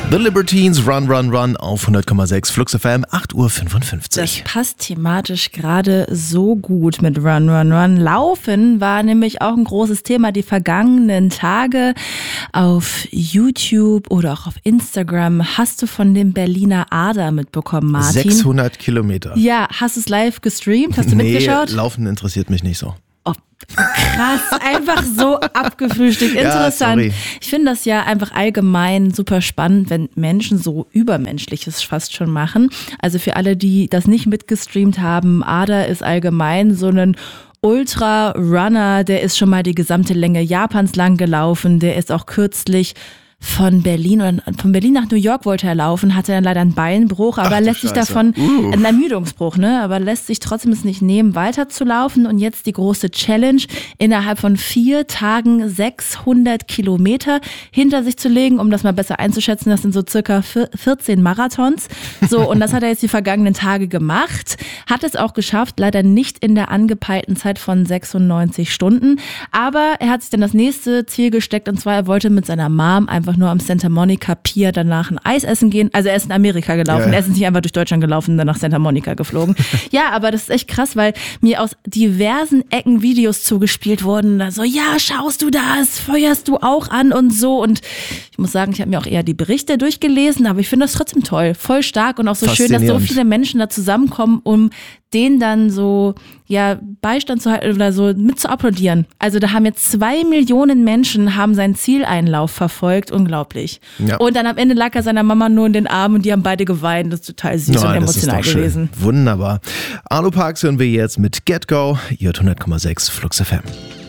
The Libertines, Run, Run, Run auf 100,6 Flux FM, 8:55 Uhr. Das passt thematisch gerade so gut mit Run, Run, Run. Laufen war nämlich auch ein großes Thema die vergangenen Tage auf YouTube oder auch auf Instagram. Hast du von dem Berliner Ader mitbekommen, Martin? 600 Kilometer. Ja, hast du es live gestreamt? Hast du mitgeschaut? Laufen interessiert mich nicht so. Oh, krass, einfach so abgefrühstückt. Interessant. Ja, ich finde das ja einfach allgemein super spannend, wenn Menschen so Übermenschliches fast schon machen. Also für alle, die das nicht mitgestreamt haben, Ader ist allgemein so ein Ultra-Runner, der ist schon mal die gesamte Länge Japans lang gelaufen, der ist auch kürzlich von Berlin nach New York wollte er laufen, hatte dann leider einen Beinbruch, aber lässt sich davon, einen Ermüdungsbruch, ne, aber lässt sich trotzdem es nicht nehmen, weiterzulaufen und jetzt die große Challenge, innerhalb von 4 Tagen 600 Kilometer hinter sich zu legen, um das mal besser einzuschätzen, das sind so circa 14 Marathons, so, und das hat er jetzt die vergangenen Tage gemacht, hat es auch geschafft, leider nicht in der angepeilten Zeit von 96 Stunden, aber er hat sich dann das nächste Ziel gesteckt und zwar, er wollte mit seiner Mom einfach nur am Santa Monica Pier danach ein Eis essen gehen. Also er ist in Amerika gelaufen, Er ist nicht einfach durch Deutschland gelaufen und dann nach Santa Monica geflogen. Ja, aber das ist echt krass, weil mir aus diversen Ecken Videos zugespielt wurden. Da so, ja, schaust du das? Feuerst du auch an und so. Und ich muss sagen, ich habe mir auch eher die Berichte durchgelesen, aber ich finde das trotzdem toll. Voll stark und auch so schön, dass so viele Menschen da zusammenkommen, um denen dann so, ja, Beistand zu halten oder so mit zu applaudieren. Also da haben jetzt 2 Millionen Menschen haben seinen Zieleinlauf verfolgt. Unglaublich. Ja. Und dann am Ende lag er seiner Mama nur in den Armen und die haben beide geweint. Das ist total süß und emotional gewesen. Schön. Wunderbar. Arlo Parks hören wir jetzt mit Get Go. Ihr hört 100,6 Flux FM.